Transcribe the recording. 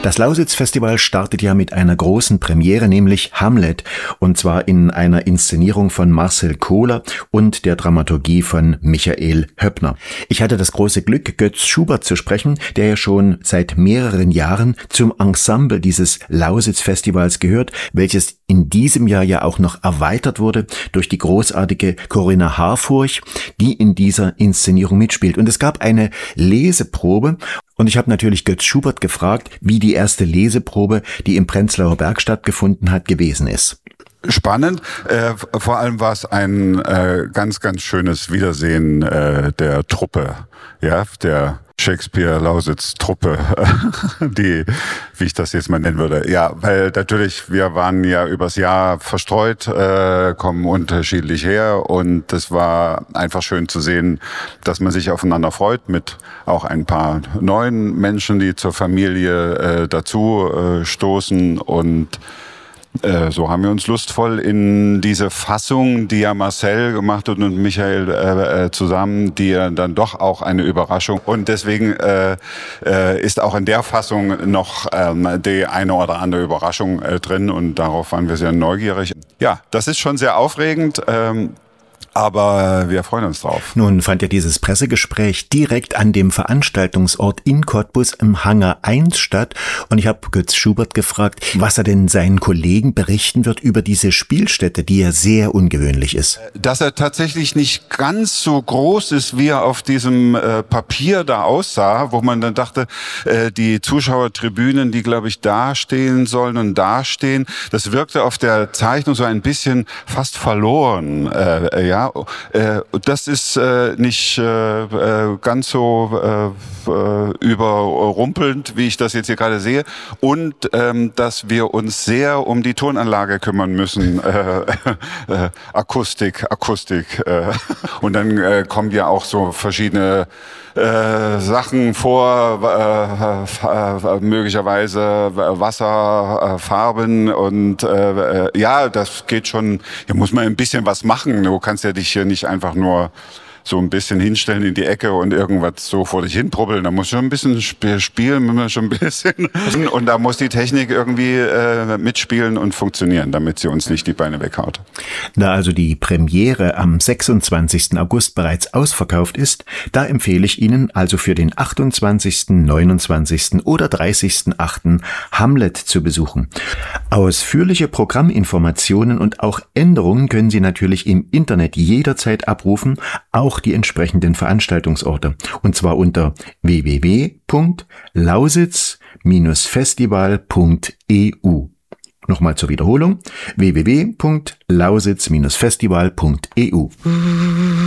Das Lausitz-Festival startet ja mit einer großen Premiere, nämlich Hamlet, und zwar in einer Inszenierung von Marcel Kohler und der Dramaturgie von Michael Höppner. Ich hatte das große Glück, Götz Schubert zu sprechen, der ja schon seit mehreren Jahren zum Ensemble dieses Lausitz-Festivals gehört, welches in diesem Jahr ja auch noch erweitert wurde durch die großartige Corinna Harfurch, die in dieser Inszenierung mitspielt. Und es gab eine Leseprobe. Und ich habe natürlich Götz Schubert gefragt, wie die erste Leseprobe, die im Prenzlauer Berg stattgefunden hat, gewesen ist. Spannend. Vor allem war es ein ganz, ganz schönes Wiedersehen der Truppe, ja, der Shakespeare-Lausitz-Truppe, die, wie ich das jetzt mal nennen würde. Ja, weil natürlich, wir waren ja übers Jahr verstreut, kommen unterschiedlich her, und es war einfach schön zu sehen, dass man sich aufeinander freut mit auch ein paar neuen Menschen, die zur Familie dazu stoßen, und so haben wir uns lustvoll in diese Fassung, die ja Marcel gemacht hat und Michael zusammen, die ja dann doch auch eine Überraschung. Und deswegen ist auch in der Fassung noch die eine oder andere Überraschung drin, und darauf waren wir sehr neugierig. Ja, das ist schon sehr aufregend. Aber wir freuen uns drauf. Nun fand ja dieses Pressegespräch direkt an dem Veranstaltungsort in Cottbus im Hangar 1 statt. Und ich habe Götz Schubert gefragt, was er denn seinen Kollegen berichten wird über diese Spielstätte, die ja sehr ungewöhnlich ist. Dass er tatsächlich nicht ganz so groß ist, wie er auf diesem Papier da aussah, wo man dann dachte, die Zuschauertribünen, die, glaube ich, da stehen sollen und da stehen, das wirkte auf der Zeichnung so ein bisschen fast verloren, ja. Das ist nicht ganz so überrumpelnd, wie ich das jetzt hier gerade sehe. Und dass wir uns sehr um die Tonanlage kümmern müssen. Akustik. Und dann kommen ja auch so verschiedene Sachen vor, möglicherweise Wasser, Farben, und ja, das geht schon. Hier muss man ein bisschen was machen. Du kannst ja dich hier nicht einfach nur so ein bisschen hinstellen in die Ecke und irgendwas so vor dich hinprubbeln. Da muss schon ein bisschen spielen, schon ein bisschen. Und da muss die Technik irgendwie mitspielen und funktionieren, damit sie uns nicht die Beine weghaut. Da also die Premiere am 26. August bereits ausverkauft ist, da empfehle ich Ihnen also für den 28., 29. oder 30.8. Hamlet zu besuchen. Ausführliche Programminformationen und auch Änderungen können Sie natürlich im Internet jederzeit abrufen, auch die entsprechenden Veranstaltungsorte, und zwar unter www.lausitz-festival.eu. Nochmal zur Wiederholung: www.lausitz-festival.eu.